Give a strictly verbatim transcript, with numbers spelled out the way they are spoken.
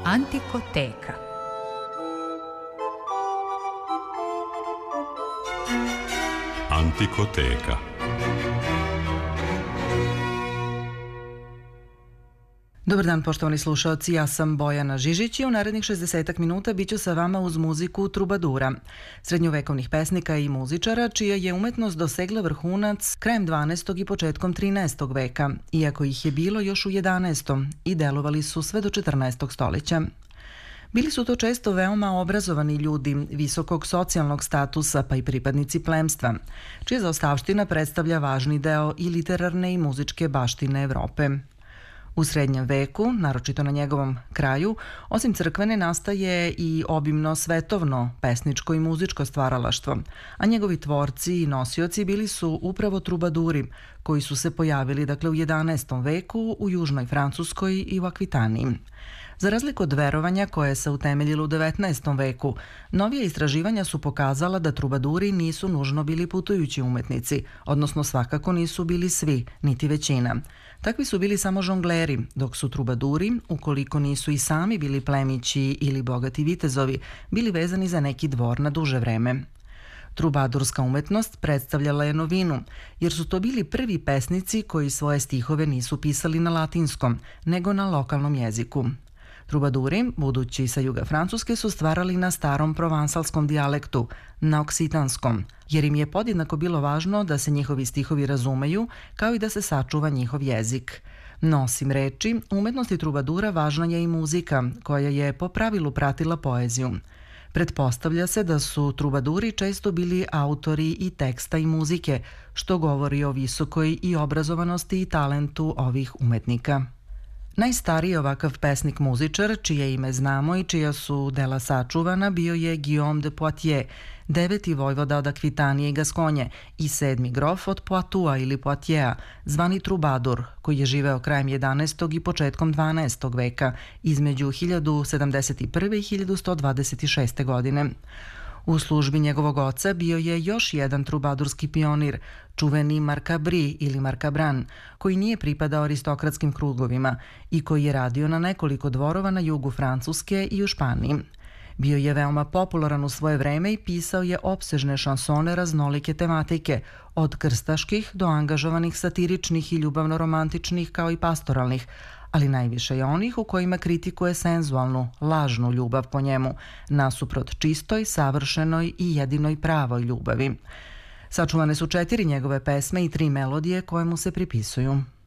Antikoteka. Antikoteka. Dobar dan, poštovani slušaoci, ja sam Bojana Žižić i u narednih šezdesetak minuta bit ću sa vama uz muziku trubadura, srednjovekovnih pesnika i muzičara, čija je umetnost dosegla vrhunac krajem dvanaestog i početkom trinaestog veka, iako ih je bilo još u jedanaestom i delovali su sve do četrnaestog stoleća. Bili su to često veoma obrazovani ljudi, visokog socijalnog statusa pa i pripadnici plemstva, čija zaostavština predstavlja važni deo i literarne i muzičke baštine Evrope. U srednjem veku, naročito na njegovom kraju, osim crkvene nastaje i obimno svetovno, pesničko i muzičko stvaralaštvo, a njegovi tvorci i nosioci bili su upravo trubaduri, koji su se pojavili dakle u jedanaestom veku u južnoj Francuskoj i u Akvitaniji. Za razliku od verovanja koje se utemeljilo u devetnaestom veku, novije istraživanja su pokazala da trubaduri nisu nužno bili putujući umetnici, odnosno svakako nisu bili svi, niti većina. Takvi su bili samo žongleri, dok su trubaduri, ukoliko nisu i sami bili plemići ili bogati vitezovi, bili vezani za neki dvor na duže vreme. Trubadurska umetnost predstavljala je novinu, jer su to bili prvi pesnici koji svoje stihove nisu pisali na latinskom, nego na lokalnom jeziku. Trubaduri, budući sa juga Francuske, su stvarali na starom provansalskom dijalektu, na oksitanskom, jer im je podjednako bilo važno da se njihovi stihovi razumeju, kao i da se sačuva njihov jezik. No, osim reči, u umetnosti trubadura važna je i muzika, koja je po pravilu pratila poeziju. Pretpostavlja se da su trubaduri često bili autori i teksta i muzike, što govori o visokoj i obrazovanosti i talentu ovih umetnika. Najstariji ovakav pesnik muzičar, čije ime znamo i čija su dela sačuvana, bio je Guillaume de Poitiers, deveti vojvoda od Akvitanije i Gaskonje i sedmi grof od Poitua ili Poitiera, zvani trubadur, koji je živeo krajem jedanaestog i početkom dvanaestog veka, između hiljadu sedamdeset prve i hiljadu sto dvadeset šeste godine. U službi njegovog oca bio je još jedan trubadurski pionir, čuveni Marcabri ili Marcabran, koji nije pripadao aristokratskim krugovima i koji je radio na nekoliko dvorova na jugu Francuske i u Španiji. Bio je veoma popularan u svoje vreme i pisao je opsežne šansone raznolike tematike, od krstaških do angažovanih satiričnih i ljubavno-romantičnih kao i pastoralnih, ali najviše je onih u kojima kritikuje senzualnu, lažnu ljubav po njemu, nasuprot čistoj, savršenoj i jedinoj pravoj ljubavi. Sačuvane su četiri njegove pesme i tri melodije koje mu se pripisuju.